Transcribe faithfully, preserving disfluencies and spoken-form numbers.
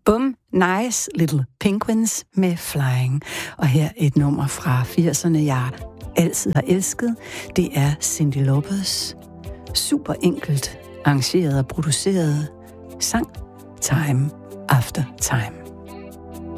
Bum, Nice Little Penguins med Flying. Og her et nummer fra firserne, jeg altid har elsket. Det er Cyndi Lauper. Super enkelt arrangeret og produceret sang Time After Time.